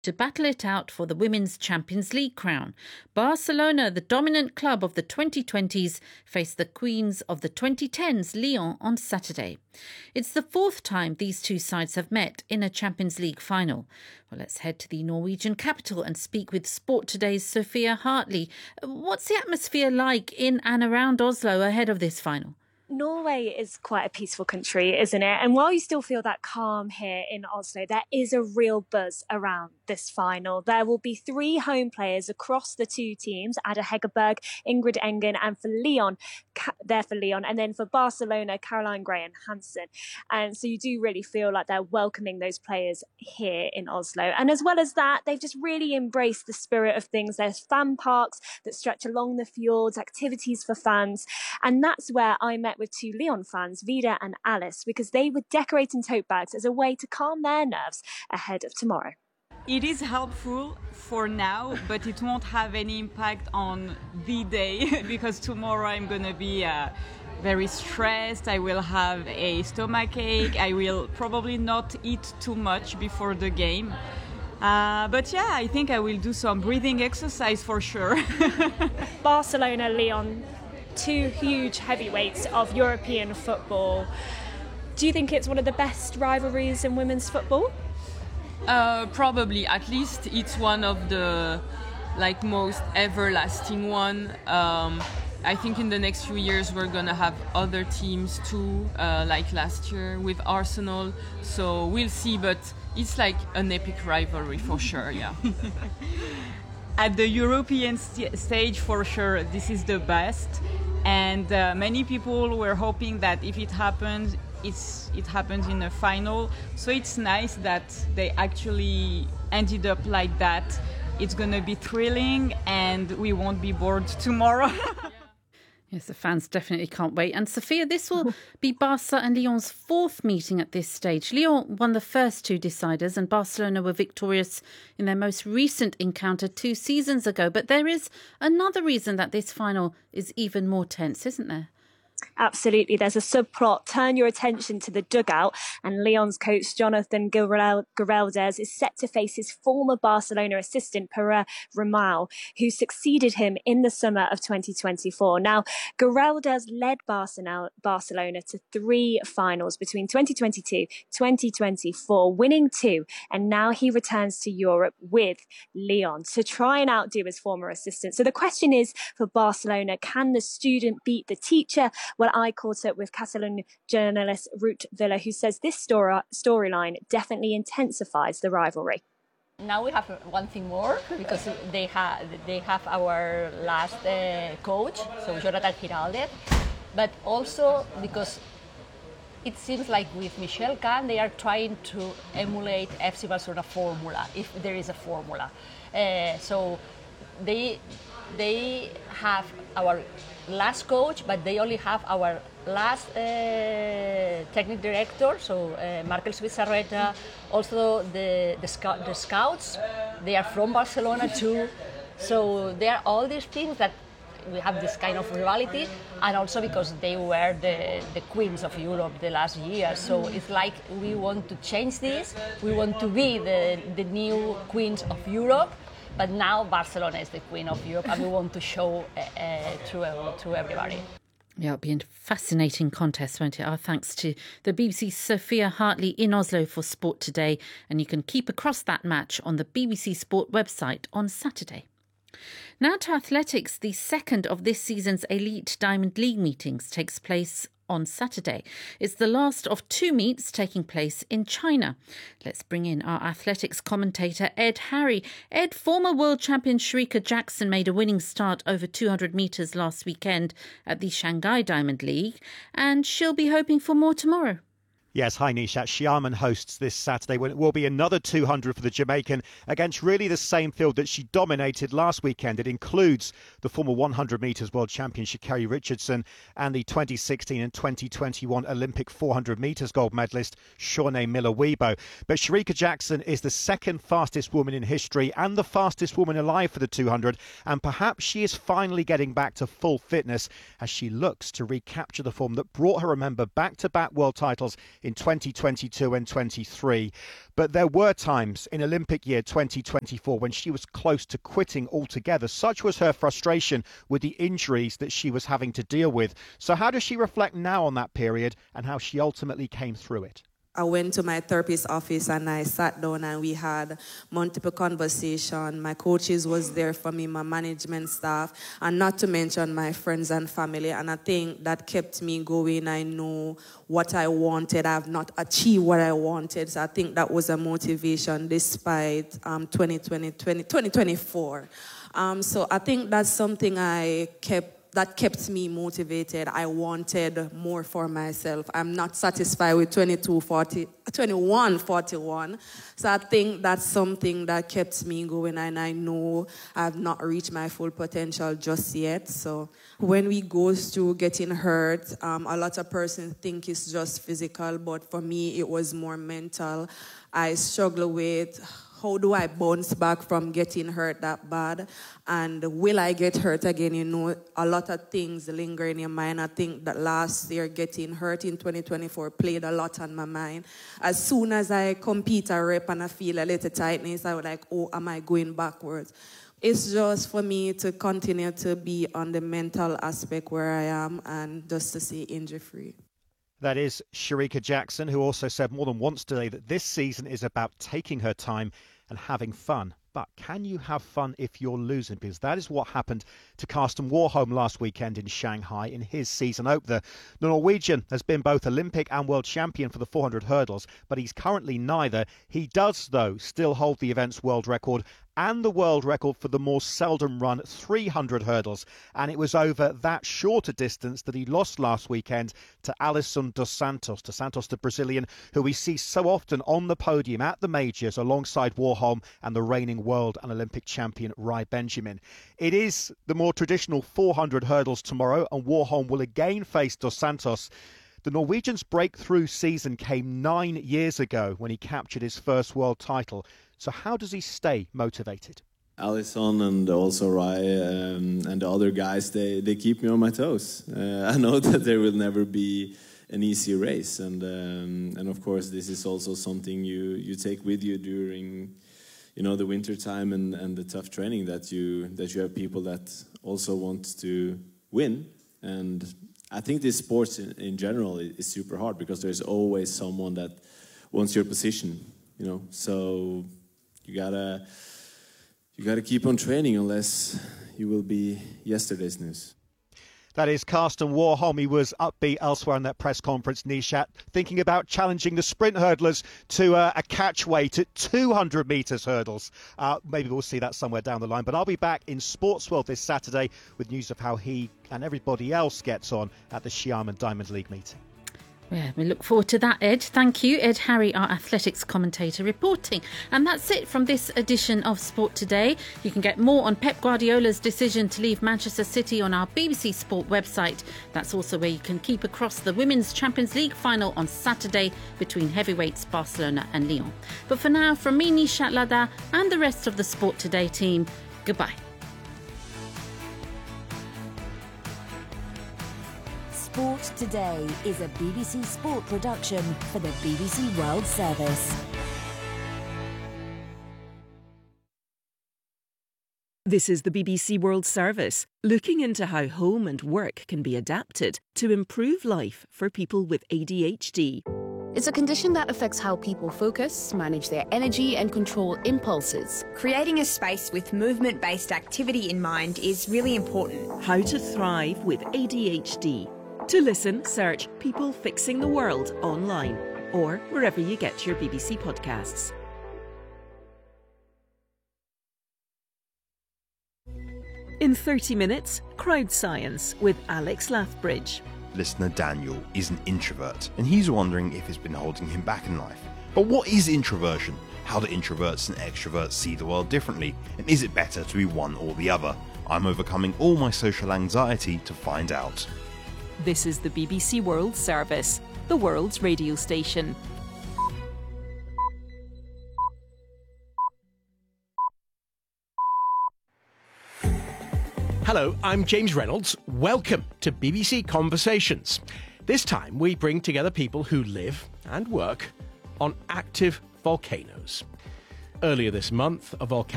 to battle it out for the Women's Champions League crown. Barcelona, the dominant club of the 2020s, faced the queens of the 2010s, Lyon, on Saturday. It's the fourth time these two sides have met in a Champions League final. Well, let's head to the Norwegian capital and speak with Sport Today's Sophia Hartley. What's the atmosphere like in and around Oslo ahead of this final? Norway is quite a peaceful country, isn't it? And while you still feel that calm here in Oslo, there is a real buzz around this final. There will be 3 home players across the 2 teams, Ada Hegerberg, Ingrid Engen, and for Lyon, and then for Barcelona, Caroline Graham Hansen. And so you do really feel like they're welcoming those players here in Oslo. And as well as that, they've just really embraced the spirit of things. There's fan parks that stretch along the fjords, activities for fans. And that's where I met with 2 Lyon fans, Vida and Alice, because they were decorating tote bags as a way to calm their nerves ahead of tomorrow. It is helpful for now, but it won't have any impact on the day because tomorrow I'm going to be very stressed. I will have a stomachache. I will probably not eat too much before the game. But yeah, I think I will do some breathing exercise for sure. Barcelona, Lyon, 2 huge heavyweights of European football. Do you think it's one of the best rivalries in women's football? Probably. At least it's one of the most everlasting one. I think in the next few years we're gonna have other teams too, like last year with Arsenal. So we'll see, but it's like an epic rivalry for sure. Yeah. At the European stage, for sure, this is the best. And many people were hoping that if it happens, it happens in a final. So it's nice that they actually ended up like that. It's going to be thrilling and we won't be bored tomorrow. Yes, the fans definitely can't wait. And Sophia, this will be Barca and Lyon's 4th meeting at this stage. Lyon won the first 2 deciders and Barcelona were victorious in their most recent encounter 2 seasons ago. But there is another reason that this final is even more tense, isn't there? Absolutely. There's a subplot. Turn your attention to the dugout, and Lyon's coach Jonathan Giraldez is set to face his former Barcelona assistant Pere Romao, who succeeded him in the summer of 2024. Now, Giraldez led Barcelona to 3 finals between 2022 2024, winning 2, and now he returns to Europe with Lyon to try and outdo his former assistant. So the question is for Barcelona, can the student beat the teacher? Well, I caught up with Catalan journalist Ruth Villa, who says this storyline definitely intensifies the rivalry. Now we have one thing more because they have our last coach, so Jonathan Giraldez, but also because it seems like with Michel Kahn they are trying to emulate FC Barcelona formula, if there is a formula. So they have our last coach, but they only have our last technical director, so Markel Zubizarreta. Also the scouts, they are from Barcelona too. So there are all these things that we have this kind of rivalry, and also because they were the queens of Europe the last year. So it's like we want to change this. We want to be the new queens of Europe. But now Barcelona is the queen of Europe and we want to show to everybody. Yeah, it'll be a fascinating contest, won't it? Our thanks to the BBC's Sophia Hartley in Oslo for Sport Today. And you can keep across that match on the BBC Sport website on Saturday. Now to athletics. The second of this season's Elite Diamond League meetings takes place on Saturday. It's the last of 2 meets taking place in China. Let's bring in our athletics commentator, Ed Harry. Ed, former world champion Shericka Jackson made a winning start over 200 metres last weekend at the Shanghai Diamond League, and she'll be hoping for more tomorrow. Yes, hi Nishat. Xiamen hosts this Saturday when it will be another 200 for the Jamaican against really the same field that she dominated last weekend. It includes the former 100 metres world champion Sha'Carri Richardson and the 2016 and 2021 Olympic 400 metres gold medalist Shawnee Miller-Weibo. But Shericka Jackson is the second fastest woman in history and the fastest woman alive for the 200, and perhaps she is finally getting back to full fitness as she looks to recapture the form that brought her, remember, back-to-back world titles in 2022 and 23. But there were times in Olympic year 2024 when she was close to quitting altogether. Such was her frustration with the injuries that she was having to deal with. So how does she reflect now on that period and how she ultimately came through it? I went to my therapist's office and I sat down and we had multiple conversations. My coaches was there for me, my management staff, and not to mention my friends and family. And I think that kept me going. I knew what I wanted. I have not achieved what I wanted. So I think that was a motivation despite 2024. So I think that's something that kept me motivated. I wanted more for myself. I'm not satisfied with 21:41. So I think that's something that kept me going, and I know I've not reached my full potential just yet. So when we go through getting hurt, a lot of persons think it's just physical, but for me it was more mental. I struggle with how do I bounce back from getting hurt that bad? And will I get hurt again? You know, a lot of things linger in your mind. I think that last year getting hurt in 2024 played a lot on my mind. As soon as I compete a rep and I feel a little tightness, I was like, oh, am I going backwards? It's just for me to continue to be on the mental aspect where I am and just to stay injury-free. That is Shericka Jackson, who also said more than once today that this season is about taking her time and having fun. But can you have fun if you're losing? Because that is what happened to Karsten Warholm last weekend in Shanghai in his season opener. The Norwegian has been both Olympic and world champion for the 400 hurdles, but he's currently neither. He does, though, still hold the event's world record and the world record for the more seldom run 300 hurdles. And it was over that shorter distance that he lost last weekend to Alisson dos Santos. Dos Santos, the Brazilian, who we see so often on the podium at the majors alongside Warholm and the reigning world and Olympic champion Rai Benjamin. It is the more traditional 400 hurdles tomorrow, and Warholm will again face dos Santos. The Norwegian's breakthrough season came 9 years ago when he captured his first world title. So how does he stay motivated? Alisson and also Rai and the other guys, they keep me on my toes. I know that there will never be an easy race, and of course this is also something you take with you during, you know, the winter time and the tough training, that you have people that also want to win. And I think this sport in general is super hard because there's always someone that wants your position, you know. So you gotta keep on training unless you will be yesterday's news. That is Karsten Warholm. He was upbeat elsewhere in that press conference, Nishat, thinking about challenging the sprint hurdlers to a catch weight at 200 metres hurdles. Maybe we'll see that somewhere down the line. But I'll be back in Sports World this Saturday with news of how he and everybody else gets on at the Xiamen Diamond League meeting. Yeah, we look forward to that, Ed. Thank you, Ed Harry, our athletics commentator, reporting. And that's it from this edition of Sport Today. You can get more on Pep Guardiola's decision to leave Manchester City on our BBC Sport website. That's also where you can keep across the Women's Champions League final on Saturday between heavyweights Barcelona and Lyon. But for now, from me, Nishat Ladha, and the rest of the Sport Today team, goodbye. Sport Today is a BBC Sport production for the BBC World Service. This is the BBC World Service, looking into how home and work can be adapted to improve life for people with ADHD. It's a condition that affects how people focus, manage their energy and control impulses. Creating a space with movement-based activity in mind is really important. How to thrive with ADHD. To listen, search People Fixing the World online or wherever you get your BBC podcasts. In 30 minutes, Crowd Science with Alex Lathbridge. Listener Daniel is an introvert and he's wondering if it's been holding him back in life. But what is introversion? How do introverts and extroverts see the world differently? And is it better to be one or the other? I'm overcoming all my social anxiety to find out. This is the BBC World Service, the world's radio station. Hello, I'm James Reynolds. Welcome to BBC Conversations. This time we bring together people who live and work on active volcanoes. Earlier this month, a volcano